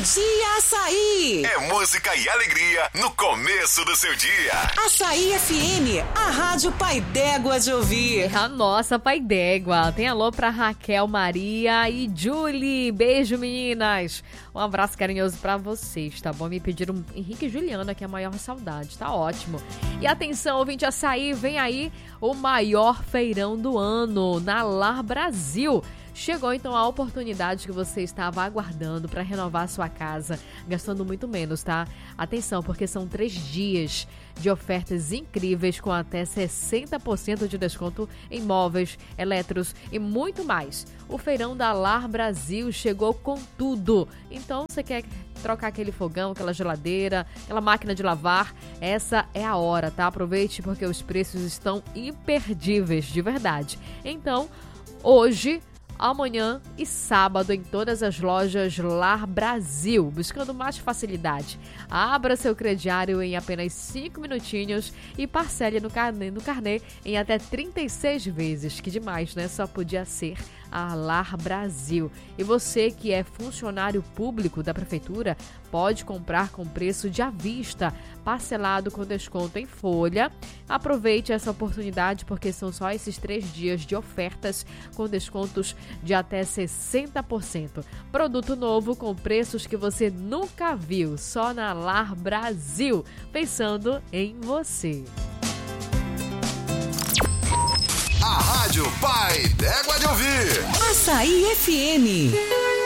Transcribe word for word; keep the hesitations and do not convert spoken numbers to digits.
Dia Açaí. É música e alegria no começo do seu dia. Açaí F M, a rádio Pai d'Égua de ouvir. A nossa Pai d'Égua. Tem alô pra Raquel, Maria e Julie. Beijo, meninas. Um abraço carinhoso pra vocês, tá bom? Me pediram Henrique e Juliana, que é a maior saudade. Tá ótimo. E atenção, ouvinte Açaí, vem aí o maior feirão do ano na Lar Brasil. Chegou então a oportunidade que você estava aguardando para renovar sua casa, gastando muito menos, tá? Atenção, porque são três dias de ofertas incríveis com até sessenta por cento de desconto em móveis, eletros e muito mais. O feirão da Lar Brasil chegou com tudo. Então, você quer trocar aquele fogão, aquela geladeira, aquela máquina de lavar? Essa é a hora, tá? Aproveite porque os preços estão imperdíveis, de verdade. Então, hoje, amanhã e sábado em todas as lojas Lar Brasil, buscando mais facilidade. Abra seu crediário em apenas cinco minutinhos e parcele no carnê, no carnê em até trinta e seis vezes. Que demais, né? Só podia ser a Lar Brasil. E você que é funcionário público da prefeitura pode comprar com preço de à vista, parcelado com desconto em folha. Aproveite essa oportunidade porque são só esses três dias de ofertas com descontos de até sessenta por cento. Produto novo com preços que você nunca viu, só na Lar Brasil. Pensando em você. A Rádio Pai d'Égua de ouvir. Açaí F M.